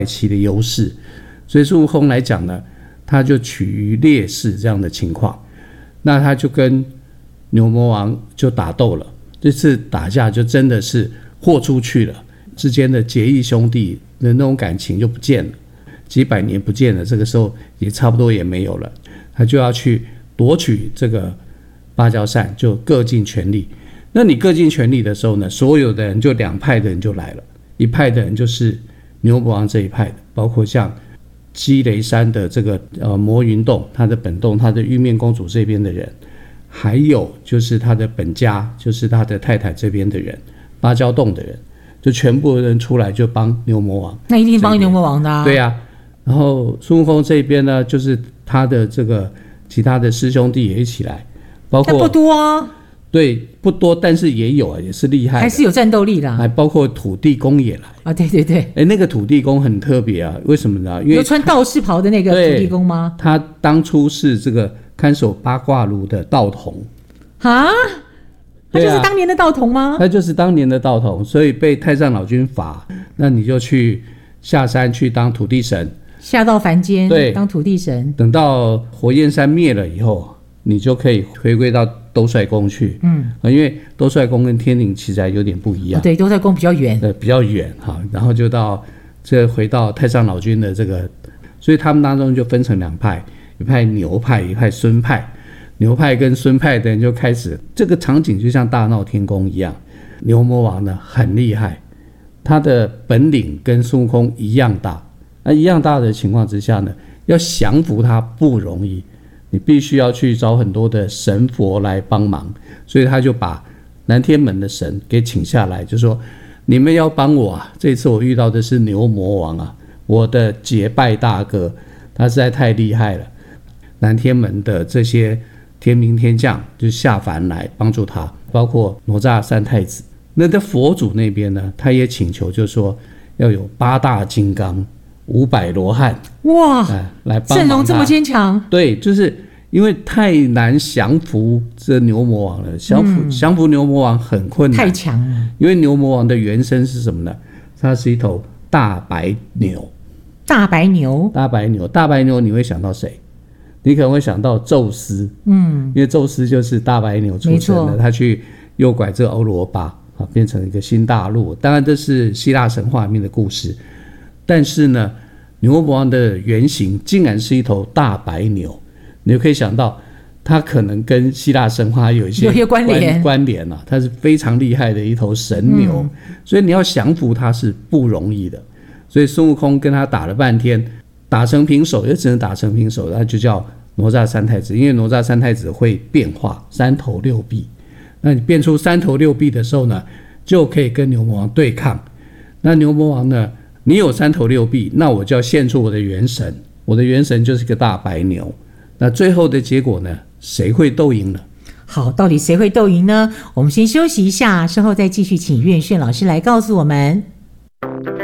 其的优势，所以孙悟空来讲呢，他就处于劣势这样的情况，那他就跟牛魔王就打斗了。这次打架就真的是豁出去了，之间的结义兄弟的那种感情就不见了，几百年不见了，这个时候也差不多也没有了，他就要去夺取这个芭蕉扇，就各尽全力。那你各尽全力的时候呢，所有的人就两派的人就来了，一派的人就是牛魔王这一派的，包括像积雷山的这个魔云洞，他的本洞，他的玉面公主这边的人，还有就是他的本家，就是他的太太这边的人，芭蕉洞的人，就全部人出来就帮牛魔王。 那一定帮牛魔王的啊。 对啊，然后孙悟空这边呢，就是他的这个其他的师兄弟也一起来，包括但不多啊。 对，不多，但是也有啊，也是厉害的， 还是有战斗力的。 还包括土地公也来啊，对对对。 那个土地公很特别啊，为什么呢？因为有穿道士袍的那个土地公吗？ 他当初是这个看守八卦炉的道童啊，他就是当年的道童吗？ 他就是当年的道童，所以被太上老君罚，那你就去下山去当土地神， 下到凡间对， 当土地神。 等到火焰山灭了以后，你就可以回归到兜率宫去。因为兜率宫跟天庭其实还有点不一样。 对，兜率宫比较远。 比较远哈，然后就到回到太上老君的这个，所以他们当中就分成两派，一派牛派，一派孙派。牛派跟孙派的人就开始，这个场景就像大闹天宫一样。牛魔王呢很厉害，他的本领跟孙悟空一样大。那一样大的情况之下呢，要降服他不容易，你必须要去找很多的神佛来帮忙，所以他就把南天门的神给请下来，就说你们要帮我啊！这次我遇到的是牛魔王啊，我的结拜大哥，他实在太厉害了。南天门的这些天兵天将就下凡来帮助他，包括哪吒三太子。那在佛祖那边呢，他也请求，就说要有8大金刚、500罗汉， 哇， 来帮忙他。 阵容这么坚强。 对，就是因为太难降服这牛魔王了，降服牛魔王很困难， 太强了。 因为牛魔王的原身是什么呢？它是一头大白牛。 大白牛， 大白牛，你会想到谁？你可能会想到宙斯，因为宙斯就是大白牛出生的，他去诱拐这个欧罗巴，变成一个新大陆。当然这是希腊神话里面的故事，但是呢，牛魔王的原型竟然是一头大白牛，你就可以想到它可能跟希腊神话有一些关联啊，它是非常厉害的一头神牛，所以你要降服它是不容易的。所以孙悟空跟他打了半天，打成平手，也只能打成平手，那就叫哪吒三太子。因为哪吒三太子会变化3头6臂，那你变出3头6臂的时候呢，就可以跟牛魔王对抗。那牛魔王呢，你有3头6臂，那我就要献出我的元神，我的元神就是个大白牛。那最后的结果呢，谁会斗赢呢？ 好，到底谁会斗赢呢？我们先休息一下，稍后再继续请岳炫老师来告诉我们。